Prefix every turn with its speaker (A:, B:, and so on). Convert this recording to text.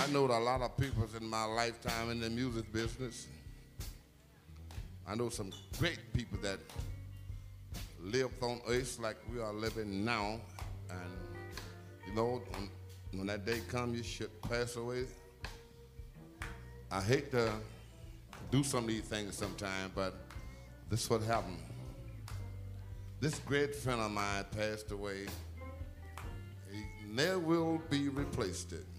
A: I know a lot of people in my lifetime in the music business. I know some great people that lived on earth like we are living now. And, you know, when that day comes, you should pass away. I hate to do some of these things sometimes, but this is what happened. This great friend of mine passed away. He never will be replaced.